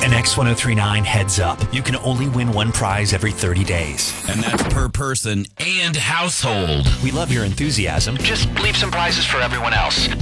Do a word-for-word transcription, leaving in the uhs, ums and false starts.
An X ten thirty-nine heads up. You can only win one prize every thirty days. And that's per person and household. We love your enthusiasm. Just leave some prizes for everyone else.